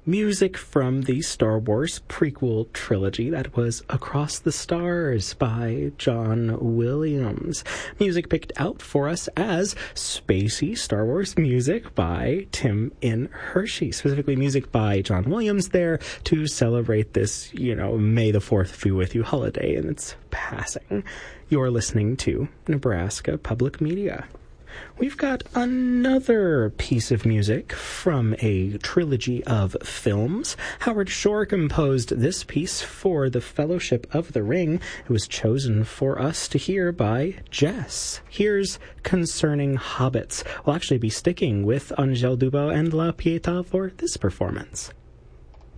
Music from the Star Wars prequel trilogy. That was Across the Stars by John Williams. Music picked out for us as spacey Star Wars music by Tim in Hershey. Specifically music by John Williams there to celebrate this, May the 4th be with you holiday and its passing. You're listening to Nebraska Public Media. We've got another piece of music from a trilogy of films. Howard Shore composed this piece for the Fellowship of the Ring. It was chosen for us to hear by Jess. Here's Concerning Hobbits. We'll actually be sticking with Angèle Dubos and La Pietà for this performance.